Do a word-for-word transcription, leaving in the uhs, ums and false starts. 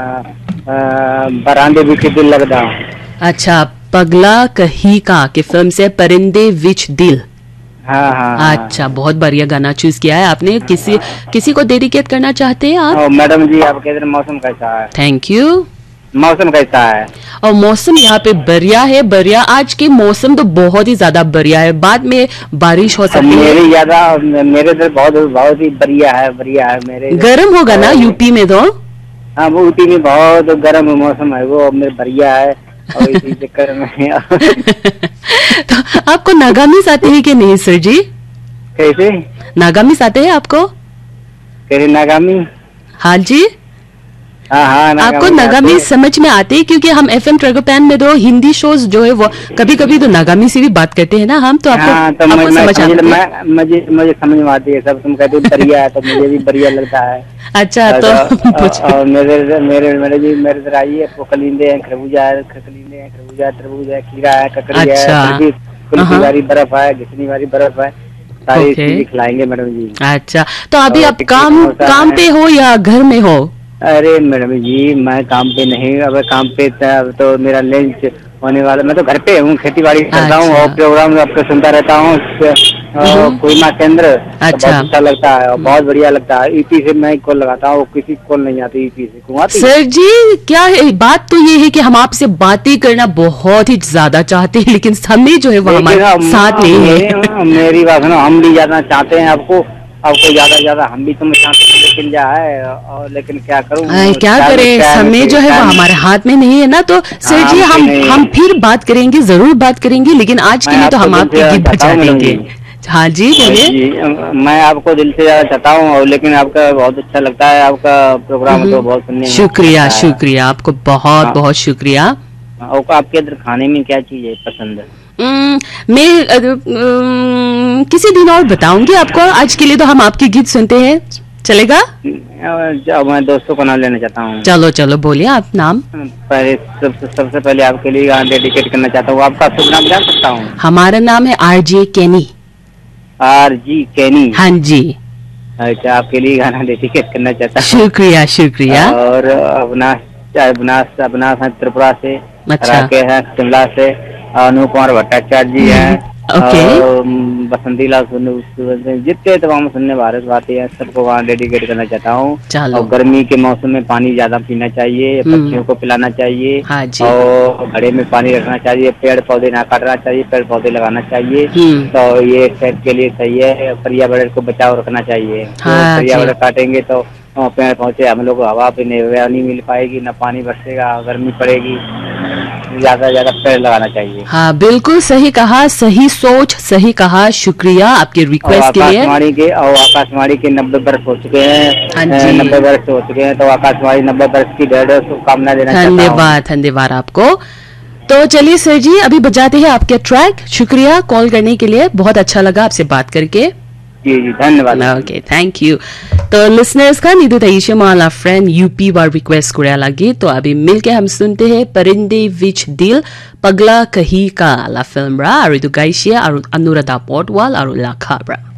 बरांडे भी दिल लगदा। अच्छा, पगला कही का के फिल्म से परिंदे विच दिल। हाँ हाँ। अच्छा, बहुत बढ़िया गाना चूज किया है आपने। किसी किसी को डेडिकेट करना चाहते हैं आप? मैडम जी, आपके इधर मौसम कैसा है? Thank you. मौसम कैसा है? और मौसम यहाँ पे बढ़िया है, बढ़िया। आज के मौसम तो बहुत ही ज्यादा बढ़िया है, बाद में बारिश हो सकती है। मेरे ज्यादा मेरे इधर बहुत बहुत ही बढ़िया है, बढ़िया है मेरे। गर्म होगा ना यूपी में तो? हाँ, वो यूपी में बहुत गर्म मौसम है, वो मेरे बढ़िया है और इसी चक्कर में। तो आपको नागामीज आते हैं कि नहीं सर जी? कैसे नागामीज आते हैं आपको? कैसे नागामी? हाँ जी। हाँ हाँ, आपको नागामी समझ में आते हैं? क्योंकि हम एफ एम ट्रेगोपैन में तो हिंदी शोज जो है वो कभी कभी तो नागामी से भी बात करते हैं ना हम, तो आपको, हाँ, तो आपको मैं, समझ मैं, आती मैं, मुझे मुझे समझ में आती है सब। तुम कहते हो बढ़िया है तो मुझे भी बढ़िया लगता है। अच्छा, तो और मेरे मेरे मेरे जी मेरे इधर आइए, कलिंदे हैं, खरबूजा है, कलिंदे हैं, खरबूजा है, तरबूज है, खीरा है, ककड़ी है, कुल्फी वाली बर्फ है, घिसनी वाली बर्फ है, सारी चीजें खिलाएंगे मैडम जी। अच्छा, तो अभी आप काम काम पे हो या घर में हो? अरे मैडम जी, मैं काम पे नहीं, अब काम पे तो मेरा लंच होने वाला। मैं तो घर पे हूँ, खेती बाड़ी करता हूँ और प्रोग्राम आपका सुनता रहता हूँ कोयना केंद्र। अच्छा, तो बहुत अच्छा लगता है और बहुत बढ़िया लगता है। ईपी से मैं कॉल लगाता हूँ, किसी कॉल नहीं आती ईपी से। क्यों आती? सर जी, क्या है बात तो ये है कि हम आपसे बातें करना बहुत ही ज्यादा चाहते हैं, लेकिन समय जो है वो हमारे साथ नहीं है। मेरी बात सुनो, हम भी जाना चाहते हैं आपको आपको ज्यादा ज्यादा हम भी तुम्हें चाहते हैं, लेकिन क्या है और लेकिन क्या करूं, क्या करें, समय जो है वो हमारे हाथ में नहीं है ना। तो सर जी, हम हम फिर बात करेंगे, जरूर बात करेंगे, लेकिन आज के लिए तो हम आपके गीत बजा देंगे। हाँ जी, बोलिए। मैं आपको दिल से ज्यादा चाहता हूँ और लेकिन आपका बहुत अच्छा लगता है, आपका प्रोग्राम तो बहुत सुनने में। शुक्रिया शुक्रिया, आपको बहुत बहुत शुक्रिया। आपके इधर खाने में क्या चीज है पसंद है? मैं किसी दिन और बताऊंगी आपको, आज के लिए तो हम आपके गीत सुनते हैं, चलेगा? मैं दोस्तों को नाम लेना चाहता हूँ। चलो चलो, बोलिए आप नाम। पहले सबसे सबसे पहले आपके लिए गाना डेडिकेट करना चाहता हूँ। आपका शुभ नाम जान सकता हूँ? हमारा नाम है आर जे कैनी। आर जी कैनी? हाँ जी। अच्छा, आपके लिए गाना डेडिकेट करना चाहता हूँ। शुक्रिया शुक्रिया। और अविनाश अविनाश अविनाश त्रिपुरा से, अच्छा, है शिमला से, अनूप कुमार भट्टाचार्य जी हैं, ओके, बसंती लाल जितने तमाम सुनने भारत वासी हैं, सबको वहाँ डेडिकेट करना चाहता हूँ। और गर्मी के मौसम में पानी ज्यादा पीना चाहिए, पक्षियों को पिलाना चाहिए, हाँ जी, और घड़े में पानी रखना चाहिए, पेड़ पौधे ना काटना चाहिए, पेड़ पौधे लगाना चाहिए। तो ये सेहत के लिए सही है। पर्यावरण को बचाव रखना चाहिए। हाँ, पर्यावरण काटेंगे तो पेड़ पौधे हम लोग हवा पे नहीं मिल पाएगी, न पानी बरसेगा, गर्मी पड़ेगी। ज्यादा ज्यादा पेड़ लगाना चाहिए। हाँ, बिल्कुल सही कहा, सही सोच, सही कहा। शुक्रिया आपके रिक्वेस्ट के लिए। आकाशवाणी के और आकाशवाणी के नब्बे वर्ष हो चुके हैं, नब्बे वर्ष हो चुके हैं, तो आकाशवाणी नब्बे वर्ष की ढेर शुभकामनाएं देना चाहता हूं। धन्यवाद धन्यवाद आपको। तो चलिए सर जी, अभी बजाते हैं आपके ट्रैक। शुक्रिया कॉल करने के लिए, बहुत अच्छा लगा आपसे बात करके। जी जी, धन्यवाद। Okay, thank you. तो लिसनर्स का निदु तैशे माला फ्रेंड यूपी बार रिक्वेस्ट करे लगी, तो अभी मिलके हम सुनते हैं परिंदे विच दिल पगला कही का ला फिल्म रा आरु गाइशिया आरु अनुराधा पोर्टवाल आरु लाखाब्रा।